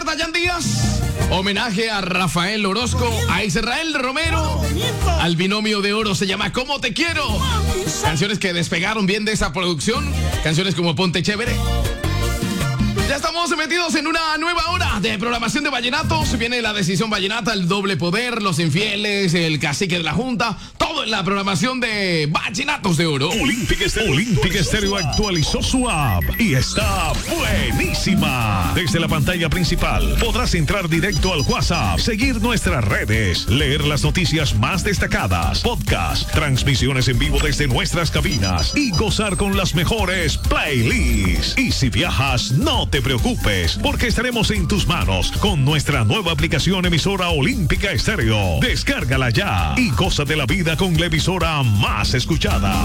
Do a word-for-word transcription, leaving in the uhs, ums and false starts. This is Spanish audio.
Dayan Díaz. Homenaje a Rafael Orozco, a Israel Romero. Al binomio de oro se llama ¿Cómo te quiero? Canciones que despegaron bien de esa producción. Canciones como Ponte Chévere. Ya estamos metidos en una nueva hora de programación de vallenatos. Viene la decisión vallenata, el doble poder, los infieles, el cacique de la junta. Todo en la programación de Vallenatos de Oro. Olympic Stereo, Olympic Stereo actualizó su app y está buenísima. Desde la pantalla principal podrás entrar directo al WhatsApp, seguir nuestras redes, leer las noticias más destacadas, podcast, transmisiones en vivo desde nuestras cabinas y gozar con las mejores playlists. Y si viajas, no te preocupes, porque estaremos en tus manos con nuestra nueva aplicación emisora Olímpica Estéreo. Descárgala ya y goza de la vida con la emisora más escuchada.